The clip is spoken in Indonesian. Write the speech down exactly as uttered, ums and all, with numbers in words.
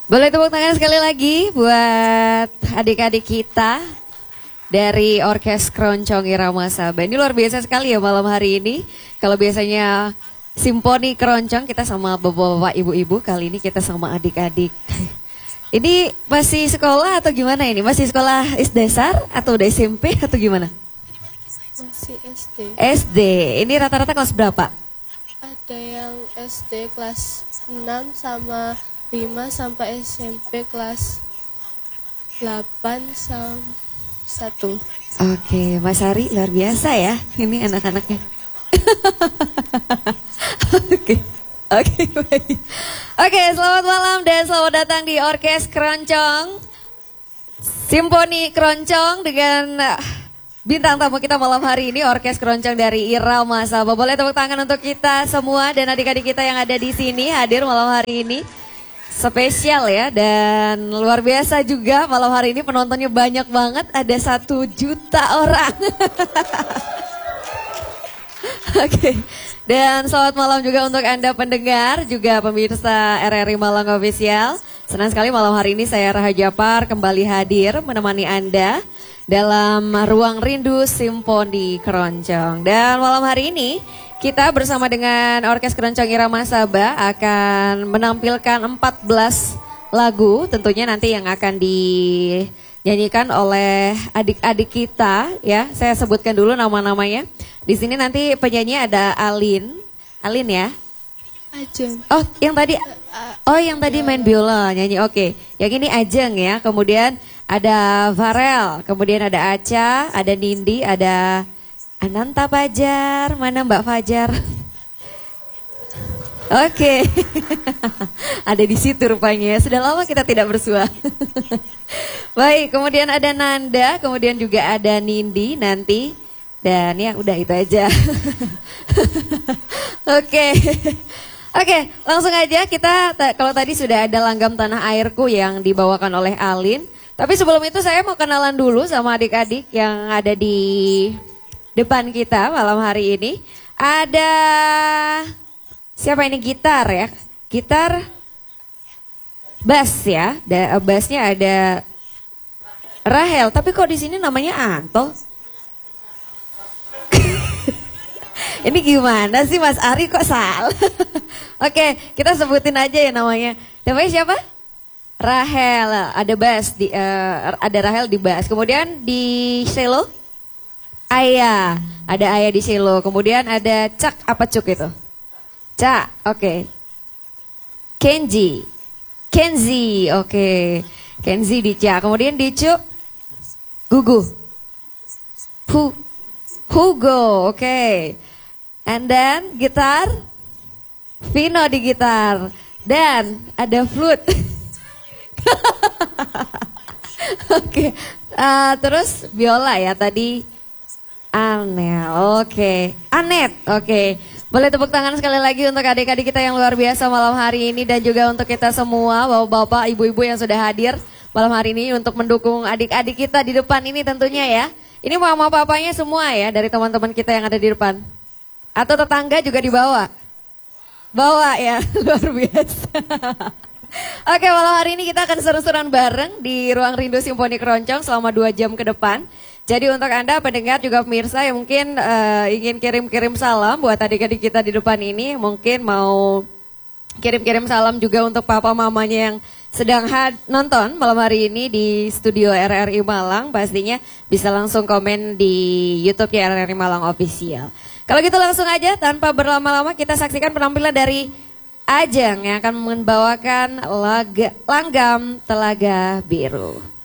Boleh tepuk tangan sekali lagi buat adik-adik kita dari Orkes Keroncong Irama Sabah. Ini luar biasa sekali ya malam hari ini. Kalau biasanya Simponi Keroncong kita sama bapak-bapak, ibu-ibu, kali ini kita sama adik-adik. Ini masih sekolah atau gimana ini? Masih sekolah S D dasar atau udah S M P atau gimana? Masih S D. S D. Ini rata-rata kelas berapa? Ada yang S D kelas enam sama lima sampai S M P kelas delapan sama satu. Oke, Mas Ari luar biasa ya ini anak-anaknya. Oke. Oke, baik. Oke, selamat malam dan selamat datang di Orkes Keroncong Simponi Keroncong dengan bintang tamu kita malam hari ini, Orkes Keroncong dari Irama Sabah. Boleh tepuk tangan untuk kita semua dan adik-adik kita yang ada di sini hadir malam hari ini. Spesial ya, dan luar biasa juga malam hari ini penontonnya banyak banget, ada satu juta orang. Oke, dan selamat malam juga untuk Anda pendengar, juga pemirsa R R I Malang Official. Senang sekali malam hari ini saya Raha Japar kembali hadir menemani Anda dalam Ruang Rindu Simponi Keroncong. Dan malam hari ini kita bersama dengan Orkes Keroncong Irama Sabah akan menampilkan empat belas lagu tentunya nanti yang akan dinyanyikan oleh adik-adik kita ya. Saya sebutkan dulu nama-namanya. Di sini nanti penyanyi ada Alin. Alin ya? Ajeng. Oh, yang tadi Oh, yang tadi main biola nyanyi. Oke. Yang ini Ajeng ya. Kemudian ada Farel, kemudian ada Aca, ada Nindi, ada Ananta Fajar. Mana Mbak Fajar? Oke. Ada di situ rupanya. Sudah lama kita tidak bersua. Baik, kemudian ada Nanda, kemudian juga ada Nindi nanti. Dan ya udah itu aja. Oke. Oke, langsung aja kita, kalau tadi sudah ada Langgam Tanah Airku yang dibawakan oleh Alin. Tapi sebelum itu saya mau kenalan dulu sama adik-adik yang ada di depan kita malam hari ini. Ada siapa ini, gitar ya? Gitar bass ya. Da, bassnya ada Rahel, tapi kok di sini namanya Anto? Ini gimana sih Mas Ari kok salah? Oke, kita sebutin aja ya namanya. Namanya siapa? Rahel, ada bass di uh, ada Rahel di bass. Kemudian di cello Aya, ada Aya di cello. Kemudian ada Cak, apa Cuk itu? Cak, oke. Okay. Kenji. Kenzi, oke. Okay. Kenzi di Cak. Kemudian di Cuk Gugu. Hu Hugo, oke. Okay. And then gitar Vino di gitar. Dan ada flute. Oke, okay. uh, terus biola ya tadi Anel, oke, okay. Anet, oke. Okay. Boleh tepuk tangan sekali lagi untuk adik-adik kita yang luar biasa malam hari ini dan juga untuk kita semua bapak-bapak, ibu-ibu yang sudah hadir malam hari ini untuk mendukung adik-adik kita di depan ini tentunya ya. Ini mama papanya semua ya dari teman-teman kita yang ada di depan. Atau tetangga juga dibawa? Bawa ya, luar biasa. Oke, malam hari ini kita akan seru-seruan bareng di Ruang Rindu Simponi Keroncong selama dua jam ke depan. Jadi untuk Anda pendengar juga pemirsa yang mungkin uh, ingin kirim-kirim salam buat adik-adik kita di depan ini. Mungkin mau kirim-kirim salam juga untuk papa mamanya yang sedang had nonton malam hari ini di studio R R I Malang. Pastinya bisa langsung komen di YouTube-nya R R I Malang Official. Kalau gitu langsung aja tanpa berlama-lama kita saksikan penampilan dari Ajeng yang akan membawakan laga, Langgam Telaga Biru.